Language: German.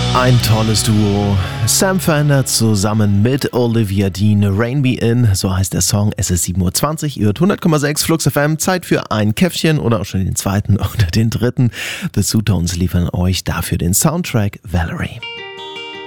Ein tolles Duo. Sam Fender zusammen mit Olivia Dean, Rain Me In, so heißt der Song. Es ist 7:20 Uhr, ihr hört 100,6 Flux FM. Zeit für ein Käffchen oder auch schon den zweiten oder den dritten. The Two-Tones liefern euch dafür den Soundtrack Valerie.